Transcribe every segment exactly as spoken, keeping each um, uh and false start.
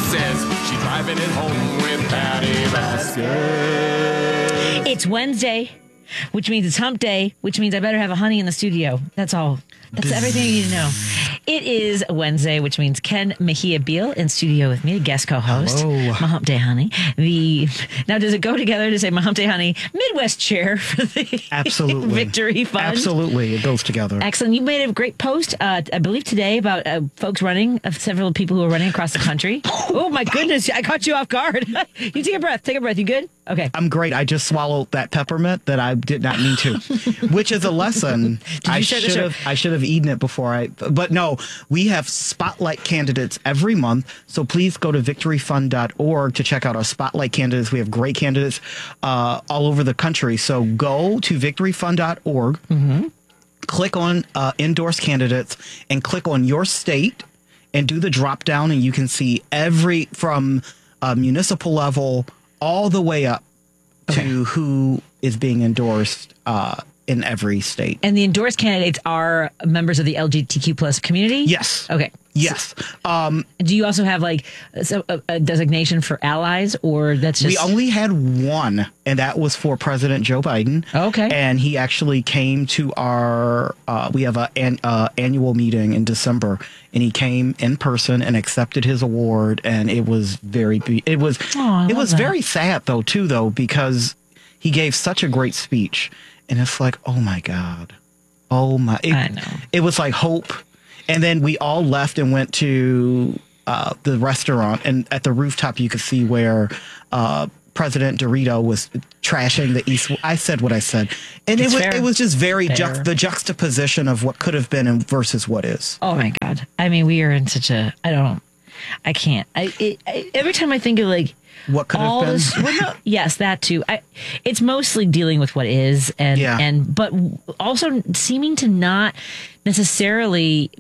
says she's driving it home with Patty Vasquez. It's Wednesday, which means it's hump day, which means I better have a honey in the studio. That's all. That's everything you need to know. It is Wednesday, which means Ken Mejia Beal in studio with me, the guest co-host. Hello. My hump day honey. The now does it go together to say my hump day honey Midwest chair for the Absolutely. Victory Fund? Absolutely, it goes together. Excellent. You made a great post, uh, I believe today, about uh, folks running, of several people who are running across the country. Oh my goodness, I caught you off guard. You take a breath. Take a breath. You good? Okay. I'm great. I just swallowed that peppermint that I did not mean to, which is a lesson. you I start the should show? have. I should have eaten it before I. But no, we have spotlight candidates every month. So please go to victory fund dot org to check out our spotlight candidates. We have great candidates uh, all over the country. So go to victory fund dot org, mm-hmm. click on uh, endorse candidates, and click on your state, and do the drop down, and you can see every from uh, municipal level all the way up Okay. to who is being endorsed uh, in every state. And the endorsed candidates are members of the L G B T Q plus community? Yes. Okay. Yes. Um, Do you also have like a, a, a designation for allies, or that's just... we only had one, and that was for President Joe Biden. Okay. And he actually came to our, uh, we have a an uh, annual meeting in December, and he came in person and accepted his award, and it was very, be- it was, Oh, I it love was that. very sad though, too, though, because he gave such a great speech, and it's like, oh my God. Oh my. It, I know. It was like hope. And then we all left and went to uh, the restaurant, and at the rooftop, you could see where uh, President Dorito was trashing the East. I said what I said, and It's it was fair. it was just very Fair. juxt- the juxtaposition of what could have been and versus what is. Oh my God. I mean, we are in such a... I don't... I can't. I, it, I Every time I think of like... What could all have been? this, well, no, yes, that too. I, it's mostly dealing with what is, and Yeah. and but also seeming to not necessarily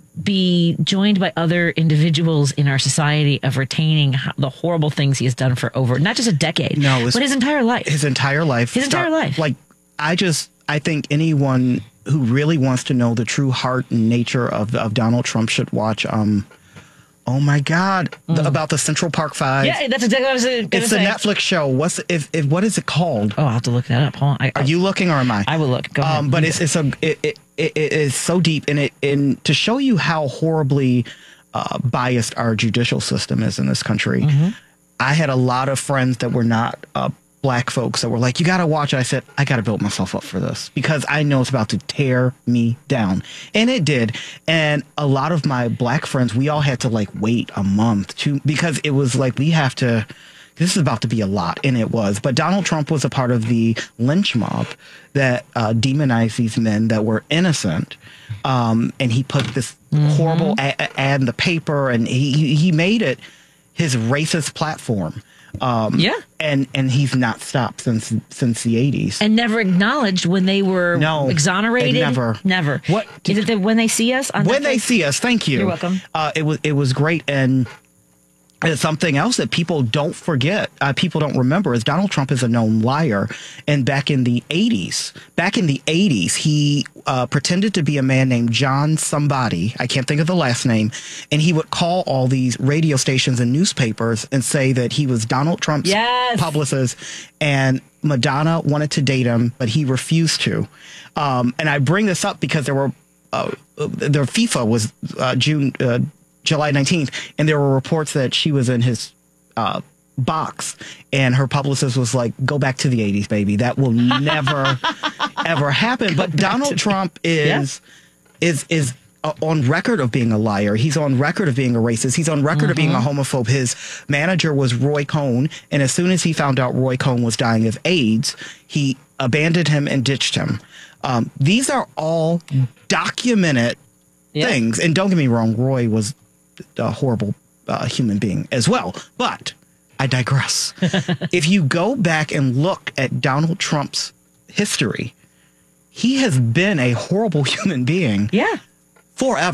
be joined by other individuals in our society of retaining ho- the horrible things he has done for over not just a decade, No, it's- but his entire life. His entire life. His entire life. Like, I just, I think anyone who really wants to know the true heart and nature of, of Donald Trump should watch, um, oh my God, the, about the Central Park Five. yeah, that's exactly what I was going to It's say. a Netflix show. What's, if, if, what is it called? Oh, I'll have to look that up. Hold on. I, Are you looking or am I? I will look. Go ahead. Um, but it's it's a it, it, it it is so deep, and it and to show you how horribly uh, biased our judicial system is in this country. Mm-hmm. I had a lot of friends that were not uh, black folks that were like, "You got to watch it." I said, "I got to build myself up for this because I know it's about to tear me down," and it did. And a lot of my black friends, we all had to like wait a month to because it was like we have to. This is about to be a lot, and it was. But Donald Trump was a part of the lynch mob that uh, demonized these men that were innocent, um, and he put this Mm-hmm. horrible a- ad in the paper, and he he made it his racist platform. Um, Yeah. and and he's not stopped since since the eighties. and never acknowledged when they were No, exonerated. they never. never. What- is it that when they see us? On When they Netflix? see us, thank you. You're welcome. Uh, it was it was great, and it's something else that people don't forget. Uh, people don't remember is Donald Trump is a known liar. And back in the eighties, back in the eighties, he uh, pretended to be a man named John somebody. I can't think of the last name. And he would call all these radio stations and newspapers and say that he was Donald Trump's Yes. publicist, and Madonna wanted to date him, but he refused to. Um, and I bring this up because there were uh, the FIFA was uh, June. Uh, July nineteenth, and there were reports that she was in his uh, box, and her publicist was like, go back to the eighties, baby. That will never, ever happen. But Donald Trump is, yeah. is, is uh, on record of being a liar. He's on record of being a racist. He's on record mm-hmm. of being a homophobe. His manager was Roy Cohn, and as soon as he found out Roy Cohn was dying of AIDS, he abandoned him and ditched him. Um, these are all documented yeah. things. And don't get me wrong, Roy was a horrible uh, human being as well. But I digress. If you go back and look at Donald Trump's history, he has been a horrible human being yeah. forever.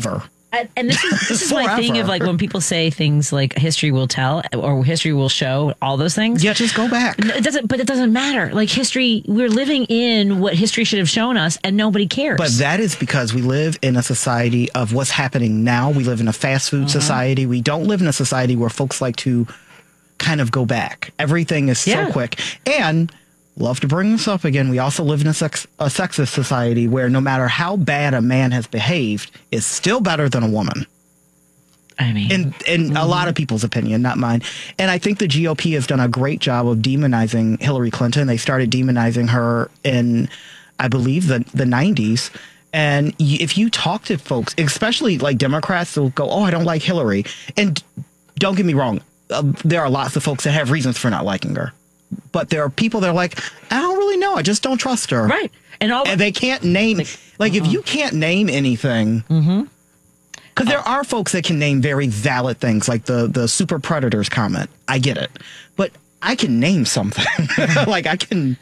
And, and this is this is my thing Forever. of like when people say things like history will tell or history will show, all those things. Yeah, just go back. It doesn't, but it doesn't matter. Like history, we're living in what history should have shown us, and nobody cares. But that is because we live in a society of what's happening now. We live in a fast food Uh-huh. society. We don't live in a society where folks like to kind of go back. Everything is so Yeah. quick. And love to bring this up again. We also live in a, sex, a sexist society where no matter how bad a man has behaved, it's still better than a woman. I mean, In in a lot of people's opinion, not mine. And I think the G O P has done a great job of demonizing Hillary Clinton. They started demonizing her in, I believe, the the nineties. And y- if you talk to folks, especially like Democrats, they'll go, "Oh, I don't like Hillary." And don't get me wrong, uh, there are lots of folks that have reasons for not liking her. But there are people that are like, "I don't really know. I just don't trust her." right. And all And they can't name, like, like if you can't name anything. Because there are folks that can name very valid things, like the the super predators comment. I get it, but I can name something. Like I can.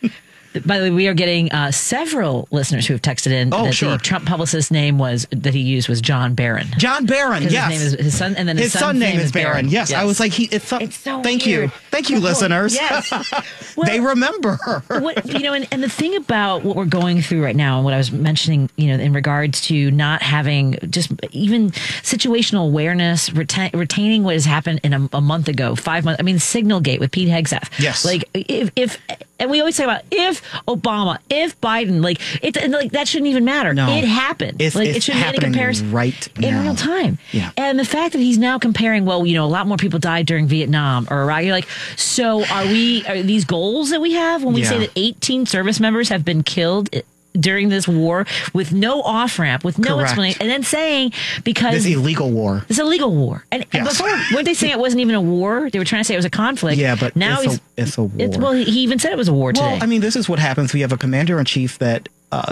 By the way, we are getting uh, several listeners who have texted in Oh, that sure. the Trump publicist's name was that he used was John Barron. John Barron, His yes. name is his son, and then his, His son name is Barron. Yes. I was like, he. It's, so, It's so Thank weird. you, thank you, Well, listeners. yes. They Well, remember. what you know, and, and the thing about what we're going through right now, and what I was mentioning, you know, in regards to not having just even situational awareness, retain, retaining what has happened in a, a month ago, five months. I mean, Signalgate with Pete Hegseth. Yes. Like if if and we always say about if Obama, if Biden, like it, and like that shouldn't even matter. No. It happened. It's- like it's it shouldn't be any happening comparison right in now. real time. Yeah. And the fact that he's now comparing, well, you know, a lot more people died during Vietnam or Iraq. You're like, so are we? Are these goals that we have when we Yeah. say that eighteen service members have been killed during this war with no off ramp, with no Correct. explanation, and then saying because This illegal war. it's a legal war, and, and Yes. before weren't they saying it wasn't even a war? They were trying to say it was a conflict. Yeah, but now it's he's a, it's a war. it's, well, he even said it was a war today. Well, I mean, this is what happens. We have a commander in chief that uh,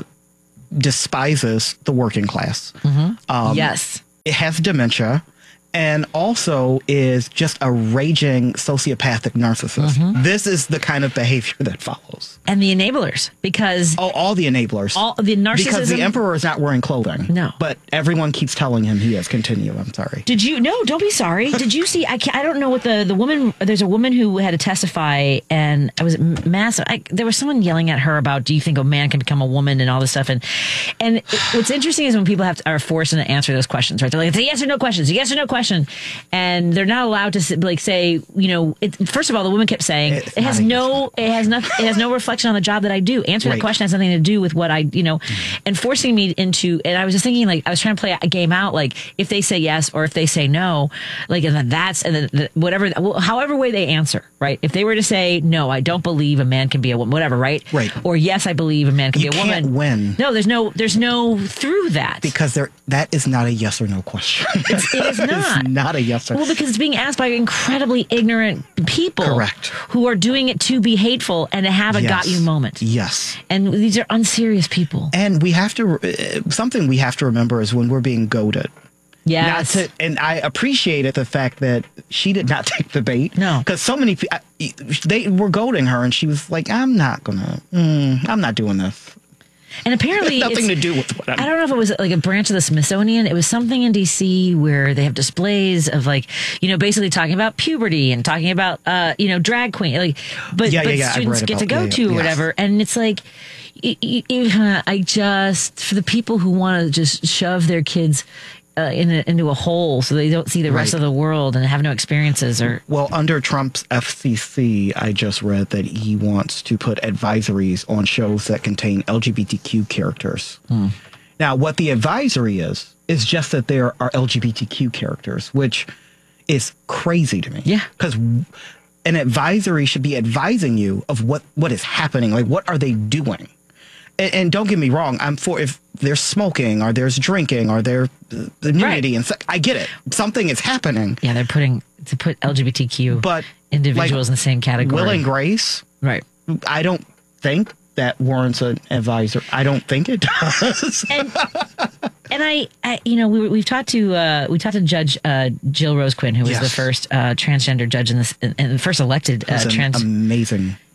despises the working class. Um, yes. It has dementia and also is just a raging sociopathic narcissist. Mm-hmm. This is the kind of behavior that follows. And the enablers, because Oh, all the enablers. all the narcissism. because the emperor is not wearing clothing. No. But everyone keeps telling him he is. Continue. I'm sorry. Did you? No, don't be sorry. Did you see? I can't, I don't know what the the woman. There's a woman who had to testify, and I was massive. I, there was someone yelling at her about, "Do you think a man can become a woman?" and all this stuff. And and it, what's interesting is when people have to, are forced to answer those questions, right? They're like, "It's a yes or no question. It's a yes or no question," and they're not allowed to s- like say, you know. It, first of all, the woman kept saying, It's "It has not a no. It has nothing. It has no reflection on the job that I do. Answer that Right. question has nothing to do with what I, you know," and forcing me into. And I was just thinking, like, I was trying to play a game out, like, if they say yes or if they say no, like, and then that's, and then the, whatever, well, however way they answer, right? If they were to say, no, I don't believe a man can be a woman, whatever, right? Right. Or yes, I believe a man can You be a can't woman. win. No, there's no, there's no through that. Because there, that is not a yes or no question. It's, it is It's not. not a yes or Well, because it's being asked by incredibly ignorant people. Correct. Who are doing it to be hateful and to have a Yes. got you moment. Yes. And these are unserious people. And we have to, uh, something we have to remember is when we're being goaded. Yes. Not to, and I appreciated the fact that she did not take the bait. No. Because so many people, they were goading her and she was like, I'm not going to, mm, I'm not doing this. And apparently, It's nothing it's- to do with what I'm I don't know if it was like a branch of the Smithsonian. It was something in D C where they have displays of like, you know, basically talking about puberty and talking about, uh, you know, drag queen, like, but, Yeah, but yeah, yeah, I've students read get to about- go yeah, to yeah, or yes. whatever. And it's like, y- y- y- I just, for the people who want to just shove their kids uh, in a, into a hole so they don't see the rest Right. of the world and have no experiences or, Well, under Trump's F C C, I just read that he wants to put advisories on shows that contain L G B T Q characters. Hmm. Now, what the advisory is, is just that there are L G B T Q characters, which is crazy to me. Yeah. Because an advisory should be advising you of what, what is happening. Like, what are they doing? And, and don't get me wrong, I'm for if there's smoking or there's drinking or there's uh, nudity and sex, I get it. Something is happening. yeah, they're putting, to put L G B T Q But individuals like, in the same category. Will and Grace, Right. I don't think that warrants an advisor. I don't think it does. and and I, I you know, we we've talked to uh, we talked to Judge uh, Jill Rose Quinn, who was Yes. the first uh, transgender judge in this, and the first elected uh, It's an trans. amazing.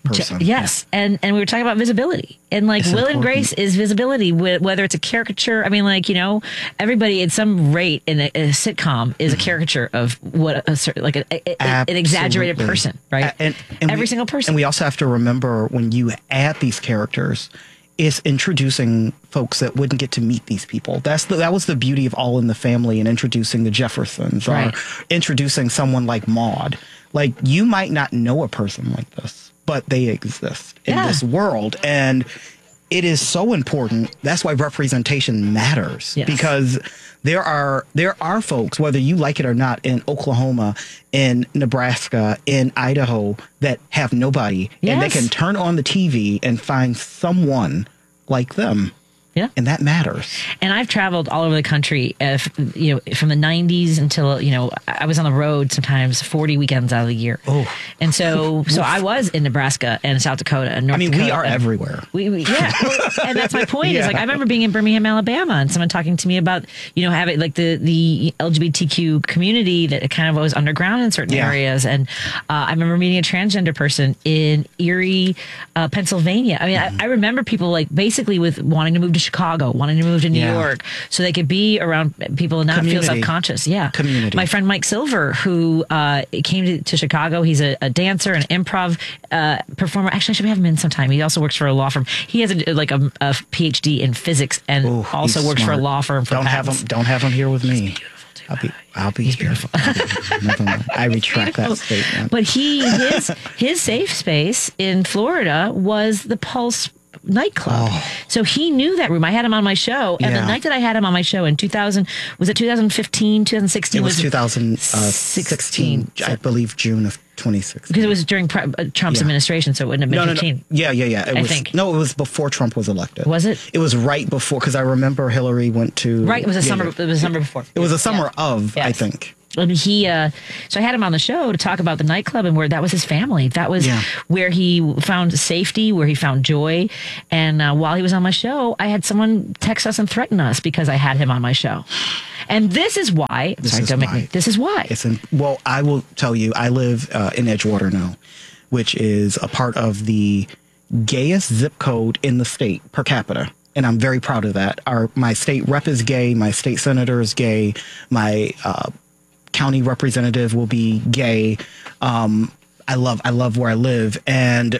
person. Yes, and and we were talking about visibility, and like It's Will and important. Grace is visibility, wh- whether it's a caricature. I mean, like you know, everybody at some rate in a, a sitcom is a caricature of what a certain like a, a, a- an exaggerated Absolutely. person, right? A- And, and Every we- single person. And we also have to remember when you add these characters, it's introducing folks that wouldn't get to meet these people. That's the, that was the beauty of All in the Family and introducing the Jeffersons Right. or introducing someone like Maude. Like you might not know a person like this, but they exist in Yeah. this world. And it is so important. That's why representation matters Yes. because there are there are folks, whether you like it or not, in Oklahoma, in Nebraska, in Idaho, that have nobody, and they Yes. can turn on the T V and find someone like them. Yeah. And that matters. And I've traveled all over the country, uh, f- you know, from the nineties until, you know, I was on the road sometimes forty weekends out of the year. Oh. And so, so I was in Nebraska and South Dakota and North I mean, Dakota. we are and- everywhere. We, we yeah, and that's my point. Is Yeah. like I remember being in Birmingham, Alabama, and someone talking to me about you know having like the the L G B T Q community that kind of was underground in certain Yeah. areas, and uh, I remember meeting a transgender person in Erie, uh, Pennsylvania. I mean, Mm-hmm. I, I remember people like basically with wanting to move to Chicago, wanting to move to New Yeah. York, so they could be around people and not feel Community. self-conscious. Yeah, Community. My friend Mike Silver, who uh, came to, to Chicago, he's a, a dancer, an improv uh, performer. Actually, I should have him in sometime. He also works for a law firm. He has a, like a, a PhD in physics and Ooh, also he's works for a smart. law firm. For don't have patents. him. Don't have him here with me. I'll be. I'll be. He's beautiful. Never mind. I retract that statement. But he his his safe space in Florida was the Pulse nightclub. So he knew that room. I had him on my show, and Yeah. the night that I had him on my show in two thousand, was it twenty fifteen, twenty sixteen? It was two thousand sixteen, I believe, June of twenty sixteen. Because it was during Pre- uh, Trump's Yeah. administration, so it wouldn't have been No, no, no. fifteen. Yeah, yeah, yeah. It I was, think. No, it was before Trump was elected. Was it? It was right before, because I remember Hillary went to. Right, it was a yeah, summer. yeah. It was a summer before. It was a summer Yeah. of, I Yes. think. And he, uh, so I had him on the show to talk about the nightclub and where that was his family. That was Yeah. where he found safety, where he found joy. And uh, while he was on my show, I had someone text us and threaten us because I had him on my show. And this is why. This sorry, is don't make why. me. This is why. It's in, well, I will tell you, I live uh, in Edgewater now, which is a part of the gayest zip code in the state per capita. And I'm very proud of that. Our my state rep is gay. My state senator is gay. My uh, county representative will be gay. Um, I love I love where I live, and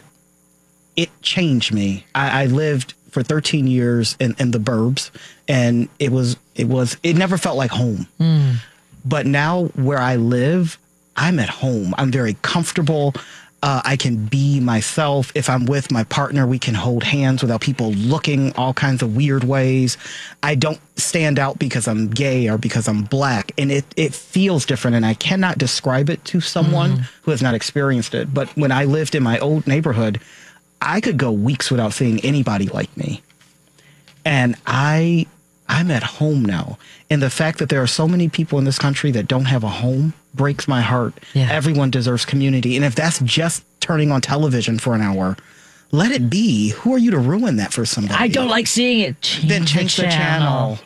it changed me. I, I lived for thirteen years in, in the burbs, and it was it was it never felt like home. But now where I live, I'm at home. I'm very comfortable. Uh, I can be myself. If I'm with my partner, we can hold hands without people looking all kinds of weird ways. I don't stand out because I'm gay or because I'm black. And it, it feels different. And I cannot describe it to someone who has not experienced it. But when I lived in my old neighborhood, I could go weeks without seeing anybody like me. And I, I'm at home now. And the fact that there are so many people in this country that don't have a home breaks my heart. Yeah. Everyone deserves community. And if that's just turning on television for an hour, let it be. Who are you to ruin that for somebody? I don't like seeing it. Change Then change the channel.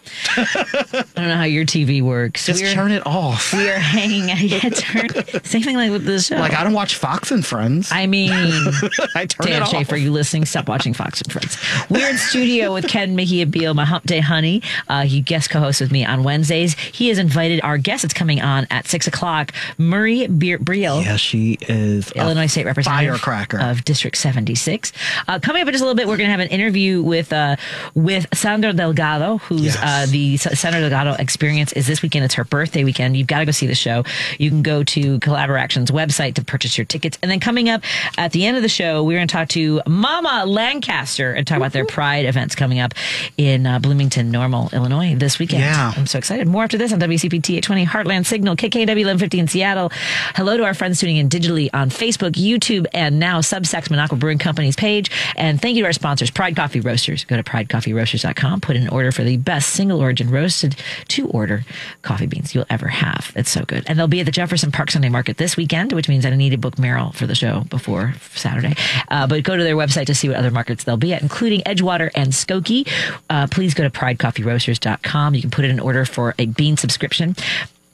I don't know how your T V works. Just We're- turn it off. We are hanging. Yeah, turn. Same thing like with this show. Like, I don't watch Fox and Friends. I mean, I turn Dan it off. Schaefer, you listening? Stop watching Fox and Friends. We're in studio with Ken Mejia Beal, my Hump Day Honey. Uh, he guest co-hosts with me on Wednesdays. He has invited our guest that's coming on at six o'clock, Murray Be- Briel. Yeah, she is a Illinois State Representative firecracker. of District seventy-six. Uh, coming up in just a little bit, we're going to have an interview with uh, with Sandra Delgado, who's Yes. uh, the S- Sandra Delgado Experience is this weekend. It's her birthday weekend. You've got to go see the show. You can go to Collaboraction's website to purchase your tickets. And then coming up at the end of the show, we're going to talk to Mama Lancaster and talk about their Pride events coming up in uh, Bloomington, Normal, Illinois this weekend. Yeah. I'm so excited. More after this on W C P T eight twenty Heartland Signal, K K W eleven fifty in Seattle. Hello to our friends tuning in digitally on Facebook, YouTube, and now Substacks Minocqua Brewing Company's page. And thank you to our sponsors, Pride Coffee Roasters. Go to pride coffee roasters dot com. Put in an order for the best single origin roasted to order coffee beans you'll ever have. It's so good. And they'll be at the Jefferson Park Sunday Market this weekend, which means I need to book Merrill for the show before Saturday. Uh, but go to their website to see what other markets they'll be at, including Edgewater and Skokie. Uh, please go to pride coffee roasters dot com. You can put in an order for a bean subscription.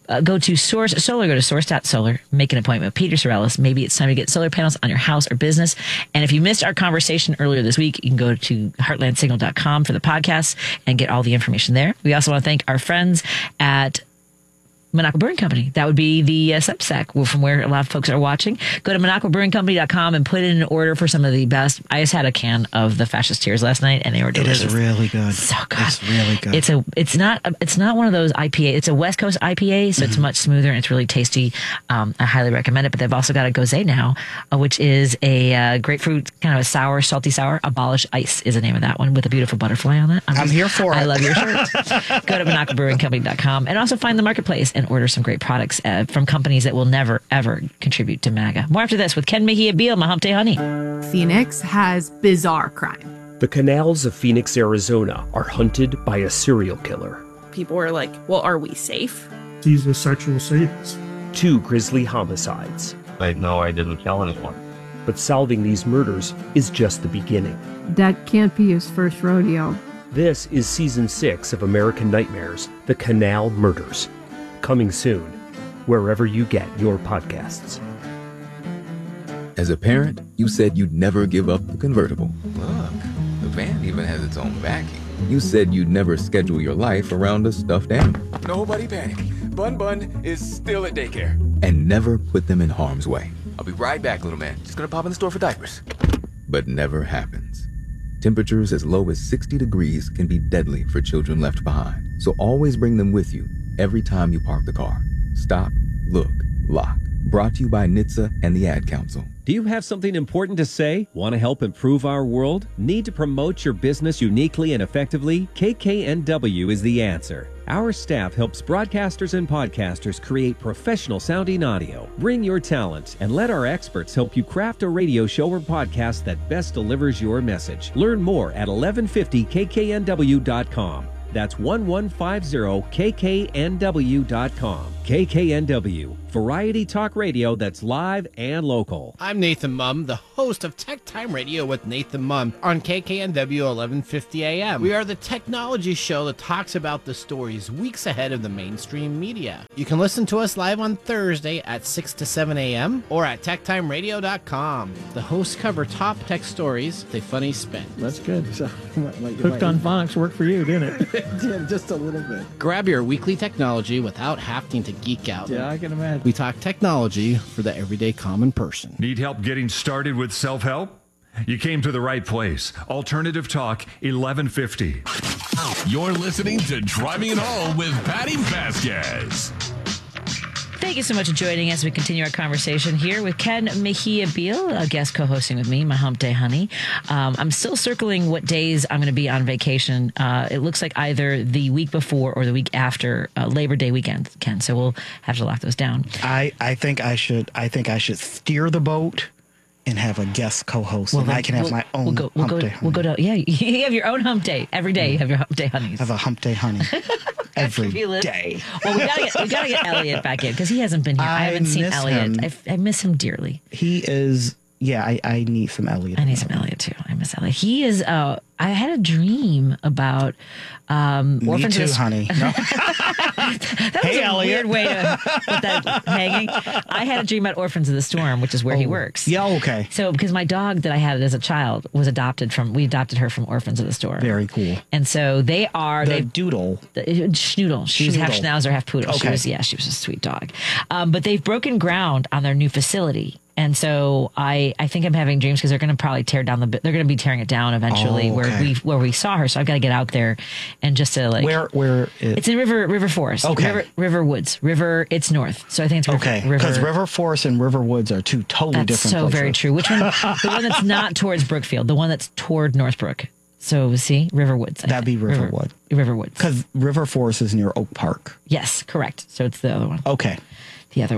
uh, go to Source Solar, go to source dot solar, make an appointment with Peter Sorellis. Maybe it's time to get solar panels on your house or business. And if you missed our conversation earlier this week, you can go to heartland signal dot com for the podcast and get all the information there. We also want to thank our friends at Minocqua Brewing Company. That would be the uh, Substack from where a lot of folks are watching. Go to minocqua brewing company dot com and put in an order for some of the best. I just had a can of the Fascist Tears last night, and they were delicious. It is really good. So good. It's really good. It's a. It's not. It's not one of those I P A. It's a West Coast I P A, so mm-hmm. it's much smoother and it's really tasty. Um, I highly recommend it. But they've also got a Gose now, uh, which is a uh, grapefruit kind of a sour, salty sour. Abolish Ice is the name of that one with a beautiful butterfly on it. I'm, I'm just, here for I it. I love your shirt. Go to minocqua brewing company dot com and also find the marketplace and order some great products. Uh, from companies that will never, ever contribute to MAGA. More after this with Ken Mejia Beal, my Hump Day Honey. Phoenix has bizarre crime. The canals of Phoenix, Arizona are hunted by a serial killer. People were like, well, are we safe? He's a sexual sadist. Two grisly homicides. I know I didn't kill anyone. But solving these murders is just the beginning. That can't be his first rodeo. This is season six of American Nightmares, The Canal Murders. Coming soon, wherever you get your podcasts. As a parent, you said you'd never give up the convertible. Look, the van even has its own backing. You said you'd never schedule your life around a stuffed animal. Nobody panic. Bun Bun is still at daycare. And never put them in harm's way. I'll be right back, little man. Just gonna pop in the store for diapers. But never happens. Temperatures as low as sixty degrees can be deadly for children left behind. So always bring them with you every time you park the car. Stop, look, lock. Brought to you by N H T S A and the Ad Council. Do you have something important to say? Want to help improve our world? Need to promote your business uniquely and effectively? K K N W is the answer. Our staff helps broadcasters and podcasters create professional sounding audio. Bring your talent and let our experts help you craft a radio show or podcast that best delivers your message. Learn more at eleven fifty K K N W dot com. That's eleven fifty K K N W dot com. K K N W, variety talk radio that's live and local. I'm Nathan Mumm, the host of Tech Time Radio with Nathan Mumm on K K N W eleven fifty A M. We are the technology show that talks about the stories weeks ahead of the mainstream media. You can listen to us live on Thursday at six to seven A M or at tech time radio dot com. The hosts cover top tech stories with a funny spin. That's good. So, like, Hooked on Phonics worked for you, didn't it? It did, just a little bit. Grab your weekly technology without having to geek out. Yeah, I can imagine. We talk technology for the everyday common person. Need help getting started with self-help? You came to the right place. Alternative Talk, eleven fifty. You're listening to Driving It Home with Patty Vasquez. Thank you so much for joining us. We continue our conversation here with Ken Mejia Beal, a guest co-hosting with me, my Hump Day Honey. Um, I'm still circling what days I'm going to be on vacation. Uh, it looks like either the week before or the week after uh, Labor Day weekend, Ken. So we'll have to lock those down. I, I think I should. I think I should steer the boat and have a guest co-host, well, and I can have we'll, my own we'll go, we'll Hump go, Day Honey. We'll go to yeah. You have your own Hump Day every day. You have your Hump Day Honeys. I have a Hump Day Honey every day. Well, we gotta get we gotta get Elliot back in because he hasn't been here. I, I haven't seen Elliot. I, I miss him dearly. He is. Yeah, I, I need some Elliot. I need some Elliot too. I miss Elliot. He is. Uh, I had a dream about um, Me orphans. too, of, honey. No. that hey, was a Elliot. weird way to put that hanging. I had a dream about Orphans of the Storm, which is where oh. he works. Yeah, okay. So because my dog that I had as a child was adopted from, we adopted her from Orphans of the Storm. Very cool. And so they are the they doodle the, Schnoodle. She was half Schnauzer, half poodle. Okay. She was yeah, she was a sweet dog. Um, but they've broken ground on their new facility. And so I, I think I'm having dreams because they're going to probably tear down the they're going to be tearing it down eventually oh, okay. where we where we saw her. So I've got to get out there and just to like where where it, it's in River River Forest. Okay. River, River Woods. River. It's north. So I think it's River, okay River. Because River Forest and River Woods are two totally That's different. So places. very true. Which one? The one that's not towards Brookfield. The one that's toward Northbrook. So see River Woods. I That'd be think. Riverwood. River, River Woods. Because River Forest is near Oak Park. Yes, correct. So it's the other one. Okay. The other one.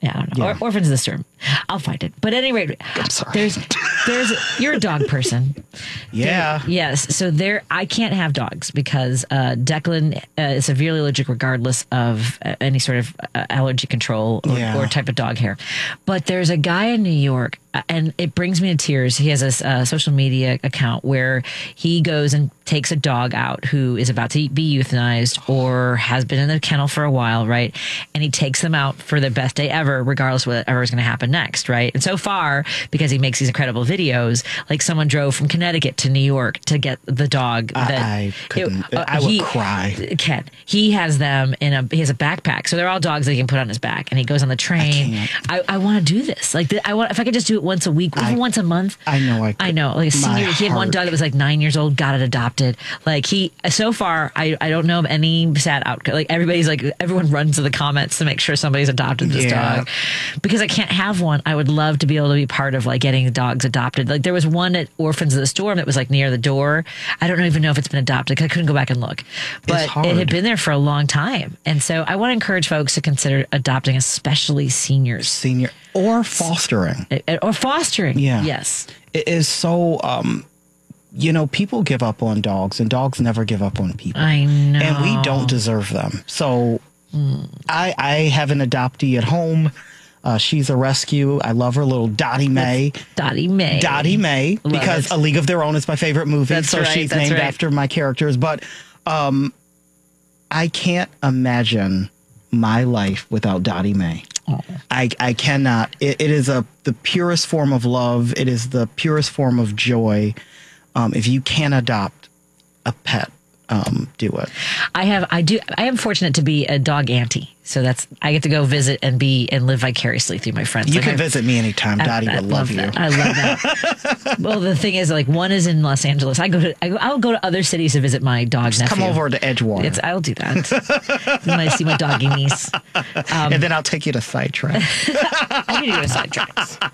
Yeah, I don't know. Yeah. Or, orphans is the term. I'll find it. But at any rate, I'm sorry. There's, there's, you're a dog person. Yeah. There, yes. So there, I can't have dogs because uh, Declan uh, is severely allergic, regardless of uh, any sort of uh, allergy control or, Yeah. or type of dog hair. But there's a guy in New York, uh, and it brings me to tears. He has a uh, social media account where he goes and takes a dog out who is about to be euthanized or has been in the kennel for a while, right? And he takes them out for their best day ever, regardless of whatever is going to happen next, right? And so far, because he makes these incredible videos, like someone drove from Connecticut to New York to get the dog. I, That I couldn't. it- uh, I would he- cry. Ken, he has them in a. He has a backpack, so they're all dogs that he can put on his back, and he goes on the train. I I, I, want to do this. Like th- I want. If I could just do it once a week, even I- once a month. I know I could. I know. Like a My senior, he had one heart. dog that was like nine years old, got it adopted. Like he. So far, I I don't know of any sad outcome. Like everybody's like everyone runs to the comments to make sure somebody's adopted this Yeah. dog, because I can't have one. I would love to be able to be part of like getting dogs adopted. Like there was one at Orphans of the Storm that was like near the door. I don't even know if it's been adopted because I couldn't go back and look, but hard. it had been there for a long time. And so I want to encourage folks to consider adopting, especially seniors, Senior or fostering. Uh, or fostering. Yeah. Yes. It is so, um, you know, people give up on dogs and dogs never give up on people. I know. And we don't deserve them. So I, I have an adoptee at home. Uh, she's a rescue. I love her, little Dottie Mae. Dottie Mae. Dottie Mae, Love because it. A League of Their Own is my favorite movie. That's so right, she's that's named right. after my characters. But um, I can't imagine my life without Dottie Mae. Oh. I, I cannot. It, it is a the purest form of love. It is the purest form of joy. Um, if you can adopt a pet, um, do it. I have, I do, I am fortunate to be a dog auntie. So that's, I get to go visit and be, and live vicariously through my friends. You Like can I, visit me anytime. I- Dottie I would love you. that. I love that. Well, the thing is, like, one is in Los Angeles. I go to, I, go- I'll go to other cities to visit my dog Just nephew. come over to Edgewater. It's, I'll do that. When I see my doggy niece. Um, and then I'll take you to Sidetrack. I need to go to sidetracks.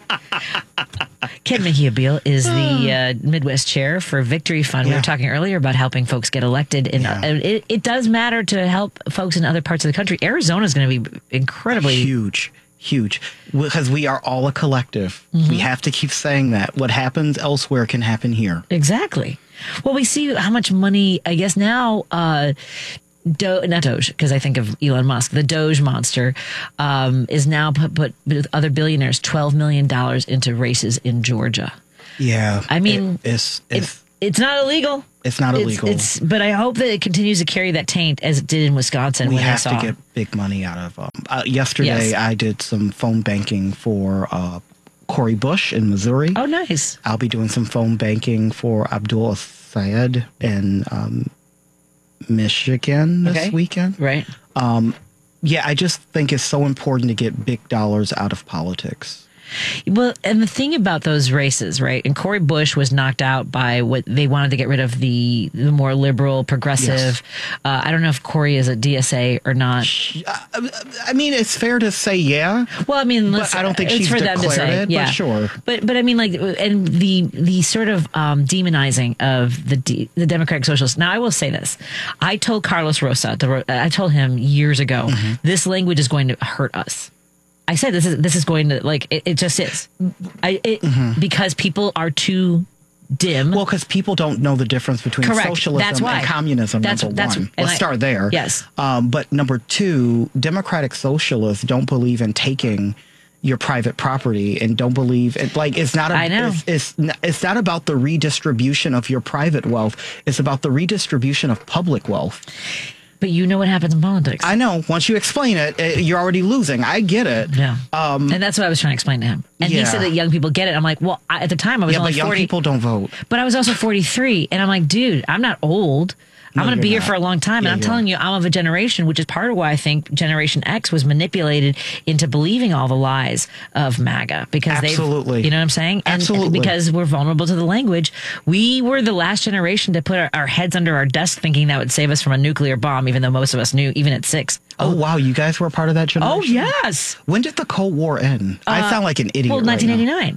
Ken Mejia Beal is the uh, Midwest chair for Victory Fund. We Yeah. were talking earlier about helping folks get elected, and Yeah. uh, it, it does matter to help folks in other parts of the country. Arizona is going to be incredibly huge, huge, because we are all a collective. Mm-hmm. We have to keep saying that. What happens elsewhere can happen here. Exactly. Well, we see how much money, I guess now, uh, Do, not Doge, because I think of Elon Musk, the Doge monster, um, is now put, put with other billionaires twelve million dollars into races in Georgia. Yeah. I mean, it, it's, it's, It, it's not illegal. it's not It's, illegal. it's, but I hope that it continues to carry that taint as it did in Wisconsin we when have I saw. to get big money out of um, uh, yesterday Yes. I did some phone banking for uh, Corey Bush in Missouri. Oh, nice. I'll be doing some phone banking for Abdul Syed in um, Michigan this Okay. weekend. Right. Um, yeah, I just think it's so important to get big dollars out of politics. Well, and the thing about those races, right? And Cory Bush was knocked out by what they wanted to get rid of the, the more liberal, progressive. Uh, I don't know if Cory is a D S A or not. I mean, it's fair to say, yeah. Well, I mean, But let's, I don't think it's she's for them to declared say, it, but yeah. sure. But but I mean, like, and the the sort of um, demonizing of the D, the Democratic Socialists. Now, I will say this: I told Carlos Rosa, the, I told him years ago, Mm-hmm. this language is going to hurt us. I said this is this is going to like it, it just is. I it, because people are too dim. Well, because people don't know the difference between Correct. socialism That's why. and communism. That's- number that's- one. and Let's I- start there. Yes. Um, but number two, democratic socialists don't believe in taking your private property and don't believe it. Like it's not. A, I know. It's, it's n- it's not about the redistribution of your private wealth. It's about the redistribution of public wealth. But you know what happens in politics. I know. Once you explain it, uh, you're already losing. I get it. Yeah. Um, and that's what I was trying to explain to him. And Yeah. he said that young people get it. I'm like, well, I, at the time I was yeah, only but young forty, people don't vote. but I was also forty-three, and I'm like, dude, I'm not old. I'm No, going to be you're here not. for a long time. Yeah, and I'm you telling are. you, I'm of a generation, which is part of why I think Generation X was manipulated into believing all the lies of MAGA. Because Absolutely. they've, you know what I'm saying? And Absolutely. because we're vulnerable to the language. We were the last generation to put our, our heads under our desk thinking that would save us from a nuclear bomb, even though most of us knew, even at six. Oh, wow. You guys were a part of that generation? Oh, yes. When did the Cold War end? I Uh, sound like an idiot Well, right nineteen now. eighty-nine.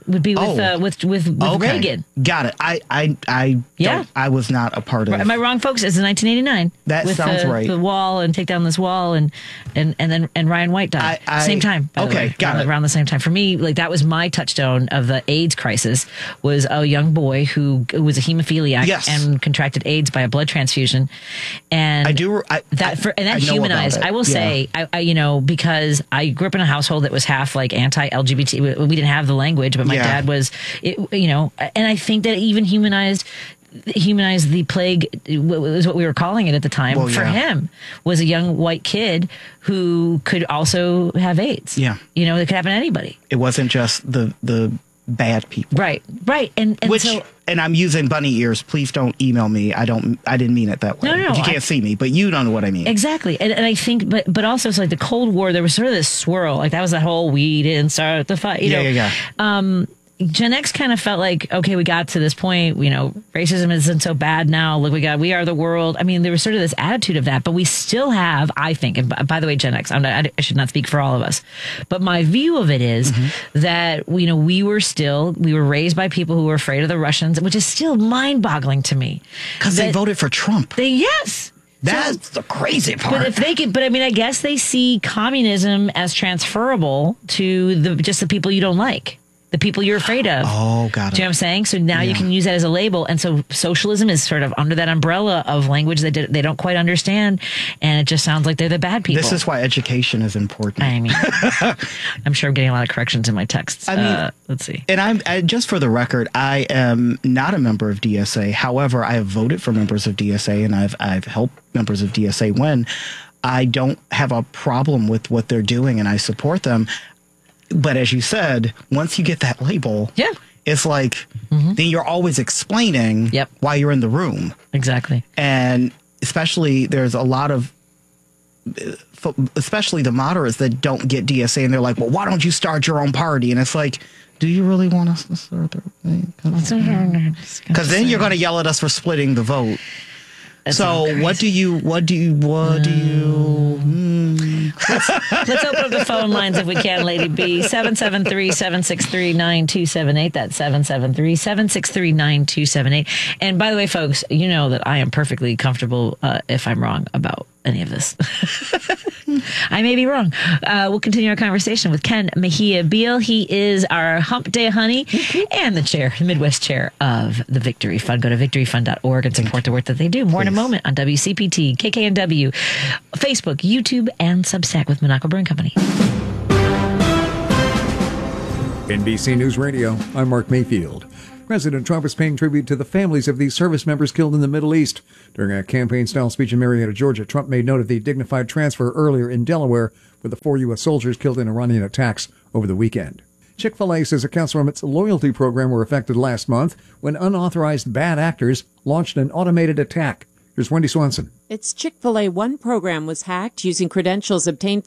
would be with Oh. uh, with with, with Okay. Reagan. Got it. I I I Yeah. don't, I was not a part of. Am I wrong, folks? It's in nineteen eighty-nine. That with sounds the, right. The wall and take down this wall, and and and then and Ryan White died I- I- same time. By the okay, way, got around, it. around the same time. For me, like that was my touchstone of the AIDS crisis. Was a young boy who was a hemophiliac Yes. and contracted AIDS by a blood transfusion, and I do. I, that for and that I know humanized. about it. I will Yeah. say, I, I you know because I grew up in a household that was half like anti-L G B T. We, we didn't have the language, but my Yeah. dad was, it, you know, and I think that even humanized. Humanized the plague was what we were calling it at the time. Well, for yeah. him, was a young white kid who could also have AIDS. Yeah. you know, it could happen to anybody. It wasn't just the the bad people. Right, right, and and Which so. and I'm using bunny ears. Please don't email me. I don't. I didn't mean it that way. No, no, If you I- can't see me, but you don't know what I mean. Exactly. And, and I think, but but also, it's like the Cold War, there was sort of this swirl. Like that was the whole, we didn't start the fight. You Yeah, know? yeah, yeah. Um, Gen X kind of felt like, okay, we got to this point, you know, racism isn't so bad now. Look, we got, we are the world. I mean, there was sort of this attitude of that, but we still have, I think, and by, by the way, Gen X, I'm not, I should not speak for all of us, but my view of it is Mm-hmm. that, you know, we were still, we were raised by people who were afraid of the Russians, which is still mind boggling to me. Because they That- voted for Trump. They, yes. That's the crazy part. But if they could, but I mean, I guess they see communism as transferable to the just the people you don't like, the people you're afraid of. Oh, got it. Do you know what I'm saying? So now you Yeah. can use that as a label, and so socialism is sort of under that umbrella of language that they don't quite understand, and it just sounds like they're the bad people. This is why education is important. I mean, I'm sure I'm getting a lot of corrections in my texts. I mean, uh, let's see. And I'm I, just for the record, I am not a member of D S A. However, I have voted for members of D S A, and I've I've helped members of D S A win. I don't have a problem with what they're doing, and I support them. But as you said, once you get that label, yeah, it's like then you're always explaining Yep. why you're in the room. Exactly. And especially there's a lot of especially the moderates that don't get D S A, and they're like, well, why don't you start your own party? And it's like, do you really want us to start their thing? Because then you're going to yell at us for splitting the vote. So what do you, what do you, what do you, hmm. Let's open up the phone lines if we can, Lady B. seven seven three, seven six three, nine two seven eight. That's seven seven three, seven six three, nine two seven eight. And by the way, folks, you know that I am perfectly comfortable uh, if I'm wrong about any of this. I may be wrong. Uh, we'll continue our conversation with Ken Mejia Beal. He is our Hump Day Honey and the chair, the Midwest chair of the Victory Fund. Go to victory fund dot org and support the work that they do. More in a moment on W C P T, K K N W, Facebook, YouTube, and Substack with Monaco Brewing Company. N B C News Radio, I'm Mark Mayfield. President Trump is paying tribute to the families of these service members killed in the Middle East. During a campaign-style speech in Marietta, Georgia, Trump made note of the dignified transfer earlier in Delaware with the four U S soldiers killed in Iranian attacks over the weekend. Chick-fil-A says accounts from its loyalty program were affected last month when unauthorized bad actors launched an automated attack. Here's Wendy Swanson. Its Chick-fil-A One program was hacked using credentials obtained